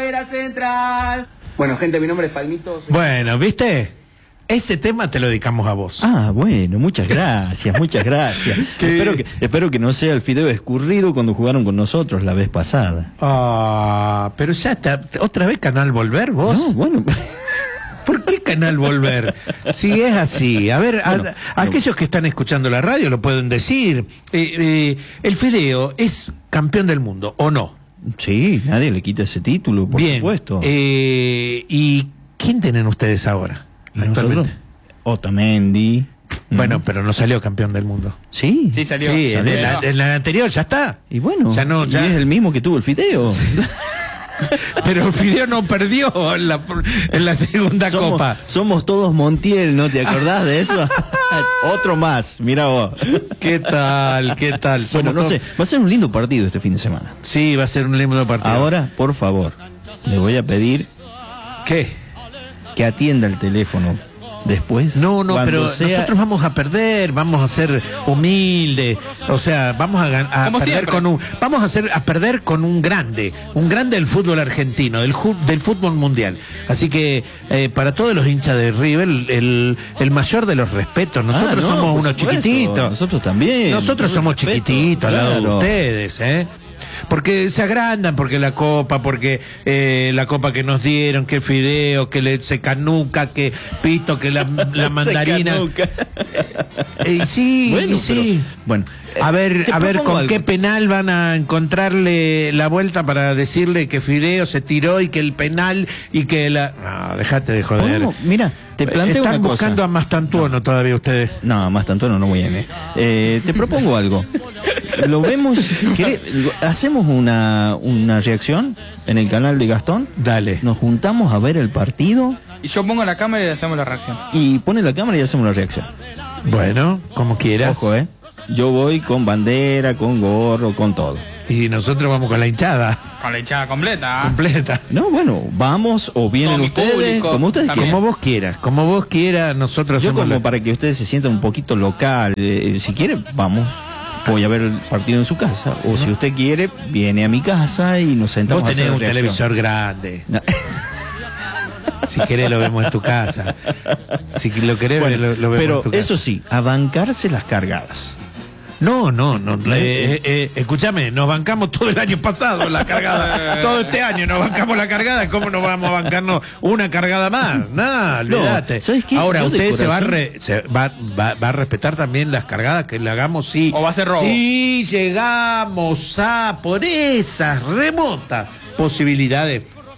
era Central. Bueno, gente, mi nombre es Palmito. Bueno, ¿viste? Ese tema te lo dedicamos a vos. Ah, bueno, muchas gracias, muchas gracias. Espero que no sea el fideo escurrido cuando jugaron con nosotros la vez pasada. Ah, pero ya está. ¿Otra vez Canal Volver, vos? No, bueno. ¿Por qué Canal Volver? Si es así. A ver, bueno, aquellos que están escuchando la radio lo pueden decir. El fideo es campeón del mundo, ¿o no? Sí, nadie le quita ese título, por supuesto. ¿Y quién tienen ustedes ahora? Nosotros, Otamendi. Bueno, pero no salió campeón del mundo. Sí, sí salió. Sí, en la anterior ya está. Y bueno, ya no, y es el mismo que tuvo el fideo. Sí. Pero el fideo no perdió en la segunda copa. Somos todos Montiel, ¿no te acordás de eso? Otro más, mira vos. ¿Qué tal? ¿Qué tal? Bueno, no sé, va a ser un lindo partido este fin de semana. Sí, va a ser un lindo partido. Ahora, por favor, le voy a pedir... ¿Qué? Que atienda el teléfono después. No, pero nosotros vamos a perder, vamos a ser humildes, o sea, vamos a perder a perder con un grande del fútbol argentino, del fútbol mundial. Así que para todos los hinchas de River, el mayor de los respetos. Nosotros somos unos chiquititos. Nosotros también. Nosotros somos chiquititos al lado de ustedes, ¿eh? Porque se agrandan, porque la copa que nos dieron, que el fideo, que se canuca, que pito, que la mandarina. Sí, bueno, sí. Bueno, a ver con qué penal van a encontrarle la vuelta para decirle que fideo se tiró y que el penal y que No, dejate de joder. Mira, te planteo una cosa. Están buscando a Mastantuono todavía ustedes. No, Mastantuono no viene. Te propongo algo. Lo vemos, hacemos una reacción en el canal de Gastón. Dale. Nos juntamos a ver el partido. Y yo pongo la cámara y hacemos la reacción. Y pone la cámara y hacemos la reacción. Bueno, como quieras. Ojo, yo voy con bandera, con gorro, con todo. Y nosotros vamos con la hinchada. Con la hinchada completa. Completa. No, bueno, vamos o vienen ustedes, público, como ustedes quieran. Como vos quieras, nosotros yo como para que ustedes se sientan un poquito local, si quieren, vamos. Voy a ver el partido en su casa. O si usted quiere, viene a mi casa y nos sentamos a hacer Vos tenés un reacción. televisor grande. No. Si querés lo vemos en tu casa. Si lo querés lo vemos pero en tu casa. Eso sí, a bancarse las cargadas. No. Escúchame, nos bancamos todo el año pasado la cargada. Todo este año nos bancamos la cargada. ¿Cómo no vamos a bancarnos una cargada más? Nada, olvídate. ¿Sabes qué? Ahora, Yo usted va va a respetar también las cargadas que le hagamos, sí. ¿O va a ser robo? Sí, llegamos a, por esas remotas posibilidades,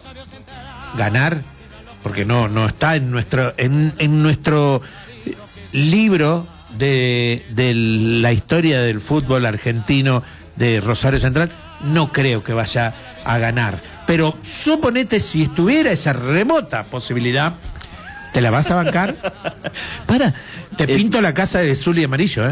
ganar, porque no está en nuestro libro de la historia del fútbol argentino de Rosario Central. No creo que vaya a ganar, pero suponete si estuviera esa remota posibilidad, ¿te la vas a bancar? Te pinto la casa de azul y amarillo,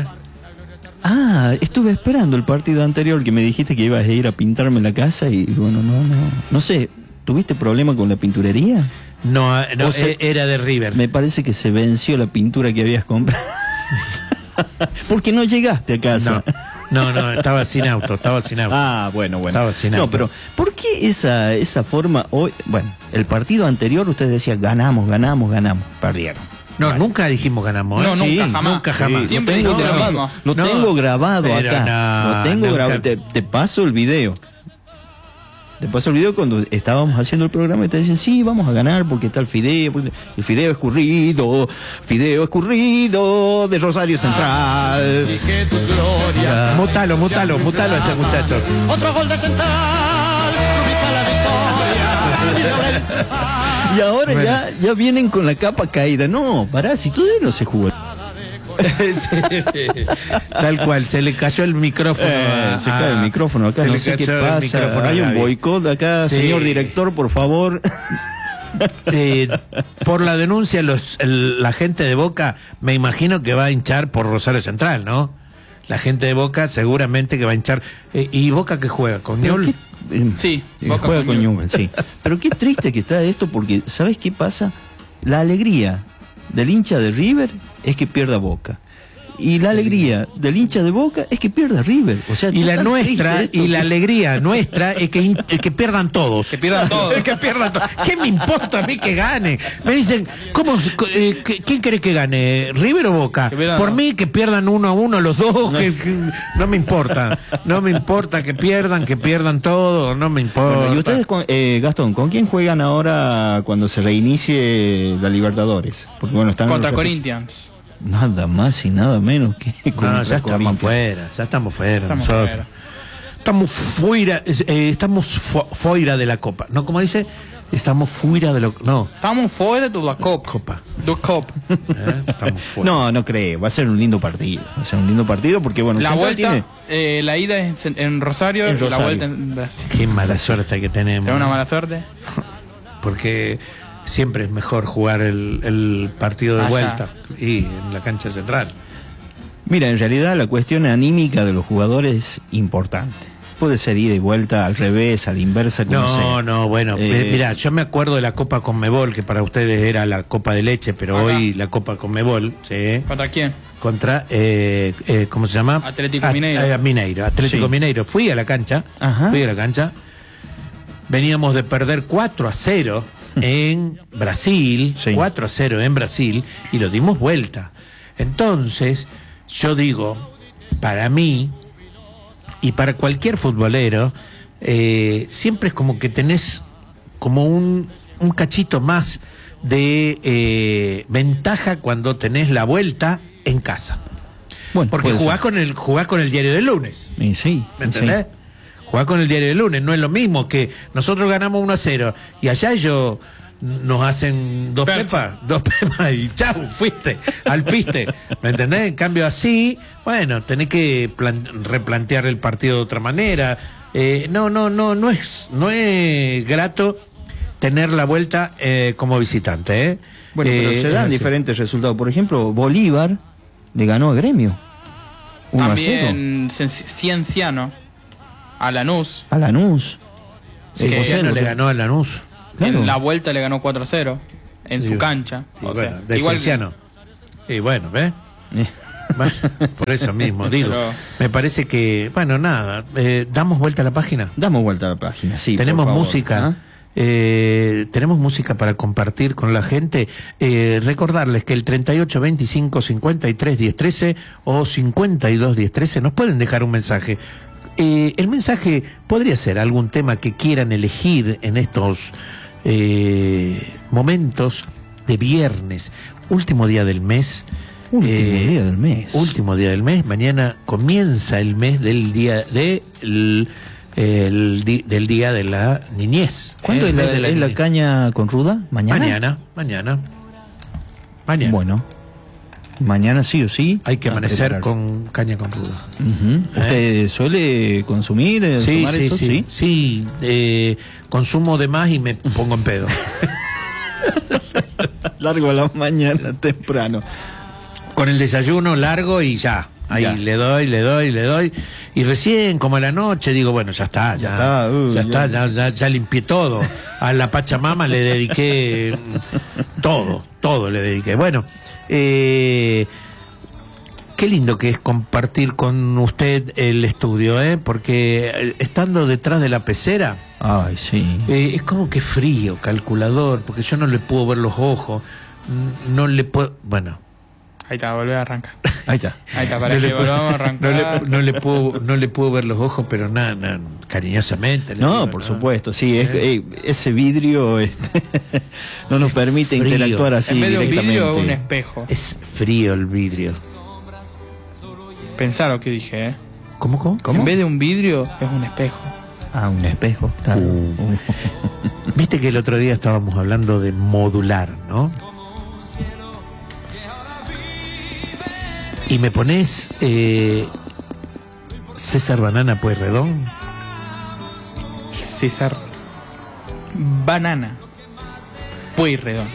estuve esperando el partido anterior que me dijiste que ibas a ir a pintarme la casa y bueno, no sé, ¿tuviste problema con la pinturería? No, era de River. Me parece que se venció la pintura que habías comprado. Porque no llegaste a casa. No, estaba sin auto. Ah, bueno. Estaba sin auto. No, pero ¿por qué esa forma hoy? Bueno, el partido anterior ustedes decían ganamos, perdieron. No, vale. Nunca dijimos ganamos. No, nunca jamás. Sí, siempre lo tengo grabado acá. Lo tengo grabado. Te paso el video. Te paso el video cuando estábamos haciendo el programa y te dicen, sí, vamos a ganar porque está el fideo escurrido de Rosario Central. Mútalo a este muchacho. Otro gol de Central, ubica la victoria. Y ahora ya vienen con la capa caída. No, pará, si todavía no se jugó. Tal cual, se le cayó el micrófono. Se cae el micrófono acá, no sé qué pasa. Hay un boicot acá, sí. Señor director, por favor. Por la denuncia, la gente de Boca, me imagino que va a hinchar por Rosario Central, ¿no? La gente de Boca seguramente que va a hinchar. ¿Y Boca qué juega? ¿Con Newell's? Sí, Boca juega con Newell's, sí. Pero qué triste que está esto, porque ¿sabes qué pasa? La alegría del hincha de River es que pierda Boca. Y la alegría del hincha de Boca es que pierda River. O sea, y la nuestra, y la alegría nuestra es que pierdan todos. Que pierdan todos. Que pierdan todos. ¿Qué me importa a mí que gane? Me dicen, ¿quién quiere que gane? ¿River o Boca? Por mí que pierdan 1-1 los dos, no. Que no me importa. No me importa que pierdan todo, no me importa. Bueno, y ustedes, Gastón, ¿con quién juegan ahora cuando se reinicie la Libertadores? Porque bueno, están contra Corinthians. Nada más y nada menos que no, ya estamos fuera, nosotros. Estamos fuera de la Copa. ¿No? ¿Cómo dice? Estamos fuera de lo... No. Estamos fuera de la Copa. Estamos fuera. No creo. Va a ser un lindo partido. Porque, bueno, la vuelta, la ida es en Rosario, y la vuelta en Brasil. Qué mala suerte que tenemos. ¿Tenemos una mala suerte? Porque siempre es mejor jugar el partido de vuelta y en la cancha central. Mira, en realidad la cuestión anímica de los jugadores es importante. Puede ser ida y vuelta, al revés, a la inversa, como sea. Bueno, mira, yo me acuerdo de la Copa Conmebol, que para ustedes era la Copa de Leche, pero acá, hoy la Copa Conmebol, ¿sí? ¿Contra quién? Contra, ¿cómo se llama? Atlético Mineiro. Atlético Mineiro. Fui a la cancha, veníamos de perder 4-0 en Brasil, 4-0 en Brasil, y lo dimos vuelta. Entonces, yo digo, para mí y para cualquier futbolero, siempre es como que tenés como un cachito más de ventaja cuando tenés la vuelta en casa. Bueno, porque jugás con el diario del lunes. Sí. ¿Me entendés? Jugás con el diario del lunes, no es lo mismo que nosotros ganamos 1-0 y allá ellos nos hacen dos pepas y chau, fuiste al piste, ¿me entendés? En cambio así, bueno, tenés que replantear el partido de otra manera. No es grato tener la vuelta como visitante, ¿eh? Bueno, pero se dan diferentes resultados. Por ejemplo, Bolívar le ganó a Gremio 1-0. También Cienciano a Lanús. Cienciano le ganó a Lanús. Claro. En la vuelta le ganó 4-0 en su cancha. Igual Cienciano. Y bueno, ¿ves? Bueno, por eso mismo digo. Me parece que, bueno, nada, ¿damos vuelta a la página? Damos vuelta a la página, sí. Tenemos música. Tenemos música para compartir con la gente. Recordarles que el 38 25 53 10 13 o 52 10 13 nos pueden dejar un mensaje. El mensaje podría ser algún tema que quieran elegir en estos momentos de viernes, último día del mes. Último día del mes. Mañana comienza el mes del día del día de la niñez. ¿Cuándo es la caña con ruda? ¿Mañana? Mañana. Bueno, mañana sí o sí. Hay que amanecer con caña con ruda. ¿Usted suele consumir, tomar eso? Sí, consumo de más y me pongo en pedo. Largo a la mañana temprano. Con el desayuno largo y ya. Ahí ya. Le doy. Y recién, como a la noche, digo, bueno, ya está. Ya limpié todo. A la Pachamama le dediqué todo le dediqué. Bueno, qué lindo que es compartir con usted el estudio, porque estando detrás de la pecera, ay, sí. Es como que frío, calculador, porque yo no le puedo ver los ojos, no le puedo, bueno. Ahí está, volver a arrancar. Ahí está, para que volvamos a arrancar. No le puedo ver los ojos, pero nada, cariñosamente. No, por supuesto, sí, ese vidrio no nos permite interactuar así directamente. En vez de un vidrio, un espejo. Es frío el vidrio. Pensá lo que dije, ¿eh? ¿Cómo? En vez de un vidrio, es un espejo. Ah, un espejo, claro. Viste que el otro día estábamos hablando de modular, ¿no? Y me pones César Banana Pueyrredón. César Banana Pueyrredón.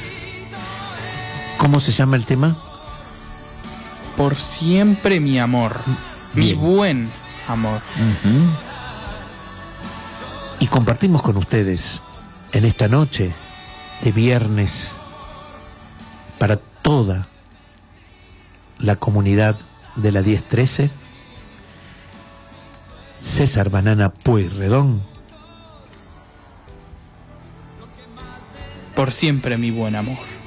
¿Cómo se llama el tema? Por siempre mi amor. Bien. Mi buen amor. Y compartimos con ustedes en esta noche de viernes para toda la comunidad de la 1013, César Banana Pueyrredón. Por siempre mi buen amor.